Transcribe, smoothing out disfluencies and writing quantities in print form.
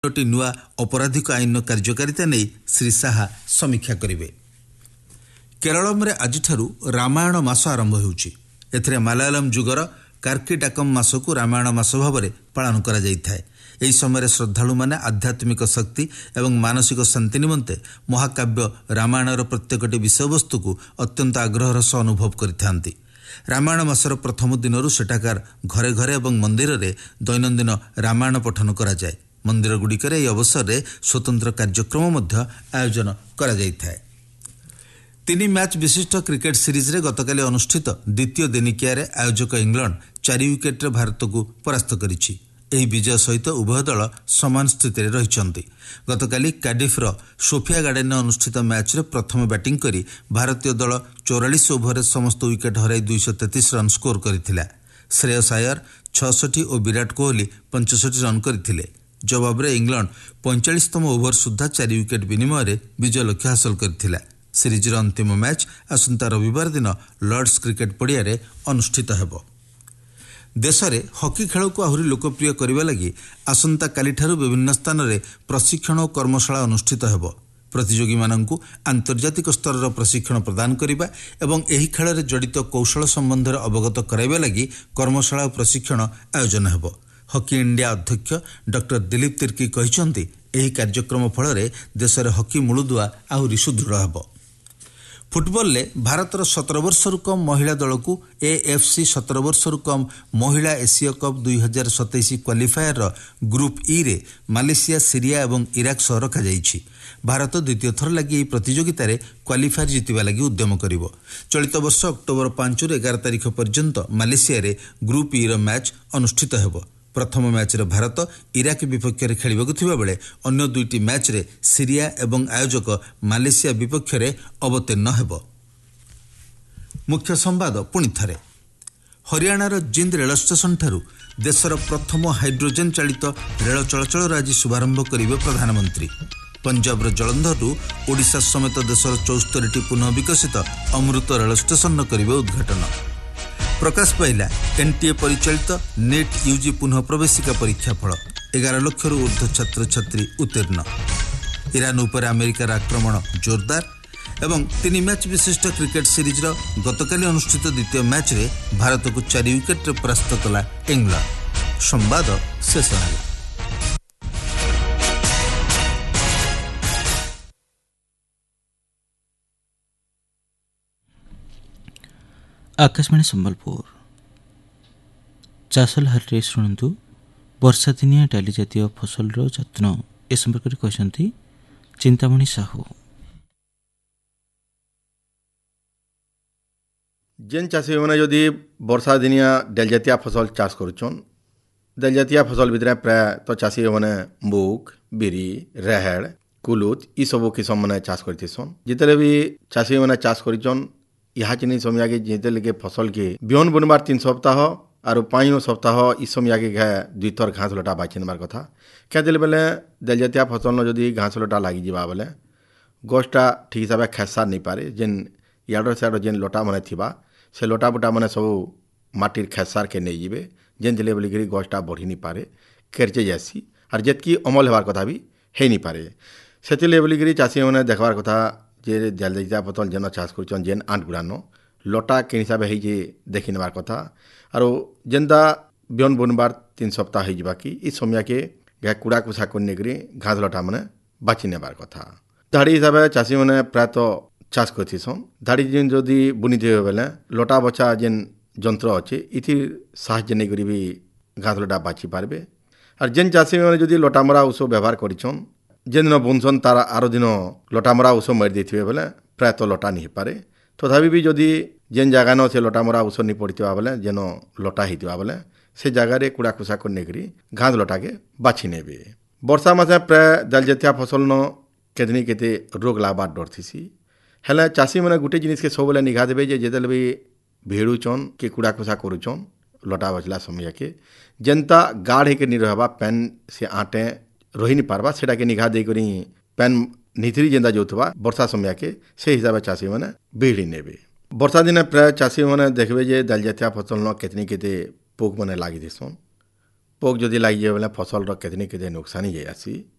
ଟି नुआ अपराधिक आईन कार्यकारिता नहीं श्री शाह समीक्षा करेंगे। केरलम आज रामायण मास आरंभ होउछि। एथिरे मलयालम जुगर कार्किटाकम मास को रामायण मास भाव में पालन करा जाइथाय। एही समय श्रद्धालु माने आध्यात्मिक शक्ति एवं मानसिक शांति निमंते महाकाव्य रामायणर प्रत्येकटी विषयवस्तु को अत्यंत आग्रहर सह अनुभव करिथांती। रामायण मासर प्रथम दिनरू सेठाकार घरे घरे एवं मंदिर रे दैनंदिन रामायण पठन करा जाय। मंदिर गुड़िकर यह अवसर में स्वतंत्र कार्यक्रम आयोजन करा जाइथाय। 3 मैच विशिष्ट क्रिकेट सीरीज रे गतकाली अनुष्ठित द्वितीय दिनिकिया रे आयोजक इंग्लैंड 4 विकेट रे भारत को परास्त करिछि। एही विजय सहित उभय दल समान स्थिति रे रहिछन्ति। गतकाली कार्डिफर सोफिया गार्डन अनुष्ठित मैच रे प्रथम बैटिंग करी भारतीय दल 44 ओभर रे समस्त विकेट हराई 233 रन स्कोर करथिला। श्रेयस आयर 66 और विराट कोहली 65 रन करथिले। जवाब रे इंग्लैंड 45तम ओभर सुधा 4 विकेट विनिमय रे विजय लक्ष्य हासिल करथिला। सीरीजर अंतिम मैच आसंता रविवार दिन लॉर्ड्स क्रिकेट पड़िया रे अनुष्ठित हेबो। देश में हॉकी खेल को आहुरी लोकप्रिय करने लगी आसंता काली ठारू विभिन्न स्थान में प्रशिक्षण और कर्मशाला अनुष्ठित हेबो। प्रतियोगी माननकु आंतर्जातिक स्तर प्रशिक्षण प्रदान करने एवं एही खेल में जड़ित कौशल संबंध में अवगत कराइबा लगी कर्मशाला और प्रशिक्षण आयोजन हेबो। हॉकी इंडिया अध्यक्ष डॉक्टर दिलीप तिर्की कहिसंती एही कार्यक्रम फल देश में हॉकी मूलदुआ आहुरी सुदृढ़ हेबो। फुटबॉल ले भारतर 17 वर्षरू कम महिला दल को एएफसी 17 वर्षरू कम महिला एशिया कप 2027 क्वालिफायर ग्रुप ई रे मालेशिया, सीरिया और इराक सह रखा जाइछि। भारत द्वितीय थर लगी प्रतियोगिता रे क्वालिफायर जीतिबा लगी उद्यम करिवो। चलित वर्ष अक्टोबर 5 ରୁ 11 तारिख पर्यंत मालेशिया रे ग्रुप ई रो मैच अनुष्ठित हेबो। प्रथम मैच रे भारत इराक विपक्ष रे खेलिबाकु थिबा बेले अन्य दुईटी मैच रे सीरिया एवं आयोजक मालेशिया विपक्ष रे अवतीर्ण हेबो। मुख्य संवाद पुणी थरे। हरियाणार जिंद रेल स्टेशन ठारू देशर प्रथम हाइड्रोजेन चालित रेल चलाचल आज शुभारंभ करिवे प्रधानमंत्री। पंजाब जलंधर ओडिशा समेत देशर 74टी पुनः विकसित अमृत रेल स्टेशन करिवे उद्घाटन। प्रकाश पाइला एनटीए परिचालित नेट यूजी पुनः प्रवेशिका परीक्षा फल 11 लाख ऊर्ध्व छात्र छात्री उत्तीर्ण। ईरान उपर अमेरिकार आक्रमण जोरदार एवं 3 मैच विशिष्ट क्रिकेट सीरीज गतकाली अनुष्ठित द्वितीय मैच रे भारत को 4 विकेट परास्त कला इंग्लैंड। संवाद शेष है। आकाशवाणी संबलपुर चाष लहर शुणु वर्षा दिनिया डाली जातीय फसल जत्न ए संपर्क में कहते चिंतामणि साहू। जेन चाषी मैंने जदि वर्षा दिनिया डाल जातीय फसल चाष करुचन डाल जातीय फसल भितर प्राय तो चाषी मैंने मुग, बिरी, राहेड़, कुलुथ ई सब किसम मैंने चाष करथिसन। जितने भी चाषी मैंने चाष करिचन यहाँ चिनी समय के जिते लगे फसल के बिहन बुनबार 3 सप्ताह और 5 सप्ताह इस समय के दुई थर घास लटा बाछी नबार कथा क्या दिल बेले दल जातीय फसल जदि घास लटा लगी जा बेले गछटा ठीक हिसाब से खेसार नहीं पारे। जेन याडर साइड जेन लटा मैंने थिबा से लटा बुटा मैंने सब माटिर खेसार के नहीं जीवे जेन दिले बोलिकी गछटा बढ़ी नहीं पारे केरचे जासी और जितकी अमल होबार कथा भी है नहीं पारे। से बोलिकी चाषी मैंने देखबार कथा जे जल जातीय फसल जेन चाष कर जेन आंट गुड़ान लटा के हिसाब से देखी नबार कथा और जेनता बिहन बुनबार 3 सप्ताह हो कि इस समय के कूड़ा कुसा कर घास लटा मैंने बाछी नेबार कथा। धाड़ी हिसाब से चाषी मैंने प्रायतः चाष करथिसन। धाड़ी जेन जदि बुनी थे बेले लटा बचा जेन जंत्र अच्छे इथि साहाଯ୍य नहीं करी भी घास लटा बाछी पारबे। और जेन चाषी मैंने जदि लटामरा ऊस व्यवहार करिछन जेन दिन बुनसन तार आर दिन लटामरा ऊस मारी देथिबे बेले प्रायतः लटा नहीं पारे। तथापि भी जदि जेन जगह न से लटामरा ऊस नहीं पड़ता बेले जेन लटा होता बेले से जगार कूड़ा कुसा कर घास लटा के बाछी नेबे। वर्षा मासे प्राय दाल जातीय फसल न केतनी केते रोग लागबार डर थीसी हेले चाषी मैंने गोटे जिनिस के सब बेले निघा देवे जेते भी भेड़ुचन के कूड़ा कुसा करुचन लटा बचला समय के जेनता गाढ़ होकर नहीं रहबा पैन से आटे रही नहीं पारबा सेटा के निघा दे करी पैन निथरी जेंदा जोथबा वर्षा समय के से हिसाब से चाषी मैंने बेड़ी नेबे। वर्षा दिन प्राय चाषी मैंने देखबे जे दाल जातीय फसल न केतनी केते पोक मैंने लगी दिसन। पोक जदि लगी जाए बेले फसल केतनी केते नुकसानी जाए आसी।